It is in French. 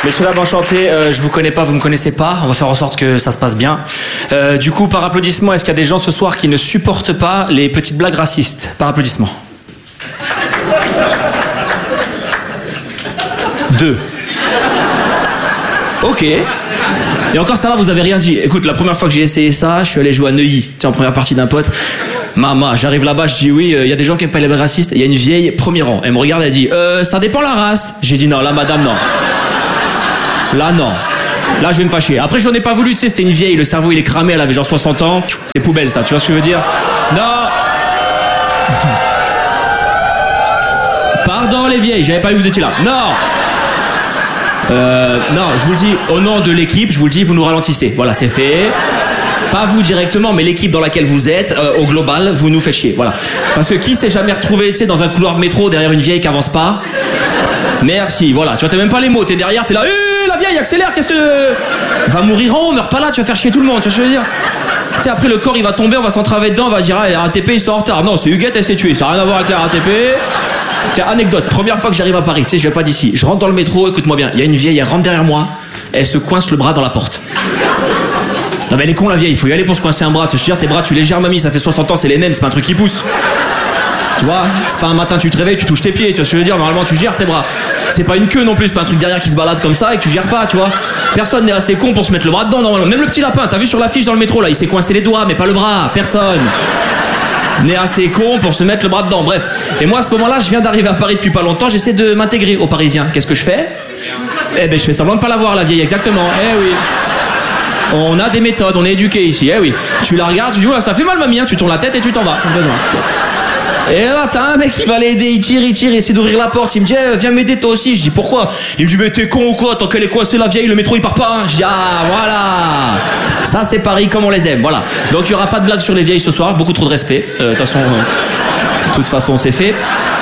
Messieurs, dames, enchanté. Je vous connais pas, vous me connaissez pas. On va faire en sorte que ça se passe bien. Du coup, par applaudissement, est-ce qu'il y a des gens ce soir qui ne supportent pas les petites blagues racistes? Par applaudissement. 2. Ok. Et encore ça va, vous avez rien dit. Écoute, la première fois que j'ai essayé ça, je suis allé jouer à Neuilly, tu sais, en première partie d'un pote. Maman, j'arrive là-bas, je dis oui, y a des gens qui aiment pas les blagues racistes. Il y a une vieille, premier rang. Elle me regarde, elle dit ça dépend la race. J'ai dit non, là madame, non. Là non. Là je vais me fâcher. Après j'en ai pas voulu, tu sais, c'était une vieille, le cerveau il est cramé, elle avait genre 60 ans. C'est poubelle ça, tu vois ce que je veux dire? Non. Pardon les vieilles, j'avais pas vu que vous étiez là. Non. Non, je vous le dis, au nom de l'équipe, je vous le dis, vous nous ralentissez. Voilà, c'est fait. Pas vous directement, mais l'équipe dans laquelle vous êtes, au global, vous nous faites chier. Voilà. Parce que qui s'est jamais retrouvé, tu sais, dans un couloir de métro derrière une vieille qui avance pas? Merci, voilà. Tu vois, t'as même pas les mots, t'es derrière, t'es là, la vieille, accélère, qu'est-ce que... Va mourir en haut, meurs pas là, tu vas faire chier tout le monde, tu vois ce que je veux dire? Tu sais, après le corps il va tomber, on va s'entraver dedans, on va dire, ah, la RATP, ils sont en retard. Non, c'est Huguette, elle s'est tuée, ça n'a rien à voir avec la RATP. Tiens, anecdote, première fois que j'arrive à Paris, tu sais, je viens pas d'ici, je rentre dans le métro, écoute-moi bien, il y a une vieille, elle rentre derrière moi, elle se coince le bras dans la porte. Non mais elle est con la vieille, il faut y aller pour se coincer un bras, tu sais, tes bras, tu les gères mamie, ça fait 60 ans, c'est les mêmes, c'est pas un truc qui pousse. Tu vois, c'est pas un matin tu te réveilles, tu touches tes pieds, tu vois ce que je veux dire, normalement tu gères tes bras. C'est pas une queue non plus, c'est pas un truc derrière qui se balade comme ça et que tu gères pas, tu vois. Personne n'est assez con pour se mettre le bras dedans normalement, même le petit lapin, t'as vu sur l'affiche dans le métro là, il s'est coincé les doigts mais pas le bras, personne n'est assez con pour se mettre le bras dedans, bref. Et moi à ce moment-là, je viens d'arriver à Paris depuis pas longtemps, j'essaie de m'intégrer aux Parisiens. Qu'est-ce que je fais? Eh ben je fais semblant de pas la voir la vieille, exactement, eh oui. On a des méthodes, on est éduqués ici, eh oui. Tu la regardes, tu dis, ouais, ça fait mal mamie, hein. Tu tournes la tête et tu t'en vas. Et là, t'as un mec qui va l'aider, il tire, il essaie d'ouvrir la porte, il me dit, viens m'aider toi aussi. Je dis, pourquoi? Il me dit, mais t'es con ou quoi? Tant qu'elle est coincée la vieille, le métro il part pas, hein. Je dis, ah, voilà. Ça c'est Paris comme on les aime, voilà. Donc il y aura pas de blague sur les vieilles ce soir, beaucoup trop de respect. De toute façon c'est fait.